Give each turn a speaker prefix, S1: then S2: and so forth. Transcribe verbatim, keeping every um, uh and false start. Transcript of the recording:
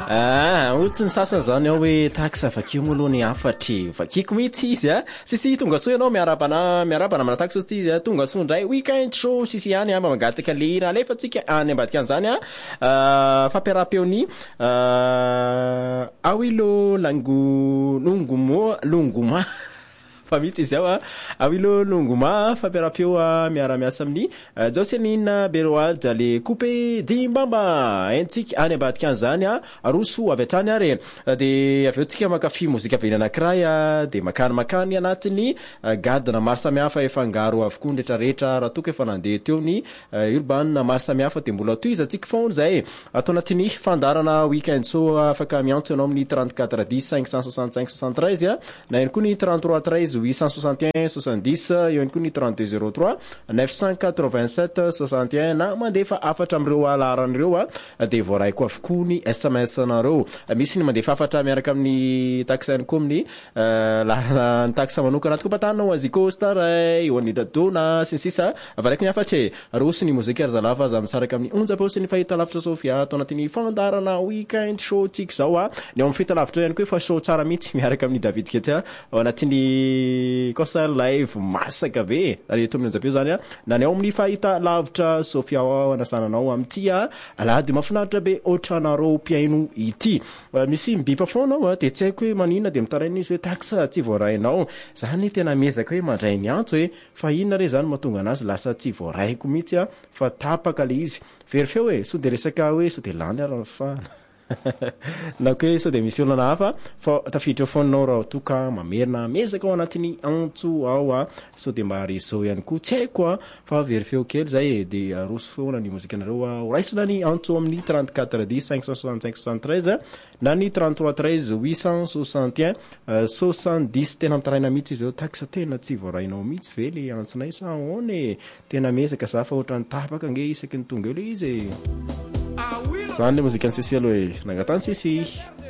S1: Ah, ohatsy ny sasany zany ao hoe taxa vakio moa ny afatry vakiko mihitsy izy a sisy tonga soa ianao miarabana miarabana mana taxa ohatsy izy a tonga soa ndray weekend show sisy ihany amba mangatsaka lera alefa tsika any ambadika an'izany a fampiarapeony awilo langu lunguma lunguma famity izy ao a awilo lunguma fampiarapeo miara-miasa amin'ny Jocelyn Beroalda le coupe Jimbamba entsika any ambadika an'izany a roso avy hatrany ary de avy eo tsika makafi mozika veny anankiray a de makany makany anatiny gadana maro samihafa efa ngaro avokoa ndraitrarehetra raha toka efa nandeha teo ny urban maro samihafa de mbola toizatsika foana zay atao anatiny fandarana weekend so afaka miantso ianao amin'ny trente-quatre dix cinq cent soixante-cinq soixante-treize a na ihany koa ny trente-trois treize huit cent soixante et un soixante-dix eo ihany koa ny trente-deux zéro trois neuf cent quatre-vingt-sept soixante et un na mandefa afatra amreo alaran'ireo a de voaray koa avokoa ny S M S nareo misy ny mandefa afatra miaraka amin'ny taxa ihany koa amin'ny la taxa manokana tokopatanao aziko staray eo ny dadona sy ny sisa avaraky ny afatry rosy ny mozika zalava za misaraka amin'ny onjapeo sy ny fahita lavitra Sofia atao anatin'ny fandarana weekend show tsika zao a ny ao amin'ny fahita lavitra ihany koa efa show tsara mihitsy miaraka amin'ny David Ketia ao anatin'ny concert live masaka be reto amin'ny onjapeo zany a na ny ao amin'ny fahita lavitra Sofia anasananao amin'ity a alahady mafinaritra be otranareo piaino ity misy mibipa foana de tsy haiko hoe manina de mitaraina izy hoe taxa tsy voarainao zany tena miezaka hoe mandray ny antso hoe fa inona re zany mahatonga anazy lasa tsy voaraiko mihitsy a fa tapaka le izy very feo hoe so de resaka hoe so de lany ara fa na koe so de misy olana hafa fa tafiditra foanao raha toka mamerina mezaka ao anatin'ny antso ao a so de mba réseau ihany koa tsy haiko a fa very feo kely zay de roso foana ny mozikanareo a horaisina ny antso amin'ny trente-quatre dix cinq cent soixante-cinq soixante-treize na ny trente-trois treize huit cent soixante et un soixante-dix tena mitaraina mihitsy izy eo taxa tena tsy voarainao mihitsy ve le antsonay sa one tena mezaka za fa ohatrany tapaka nge isaky ny tonga eo le izy zany le mozika ny sisi aloha e nangatany sisi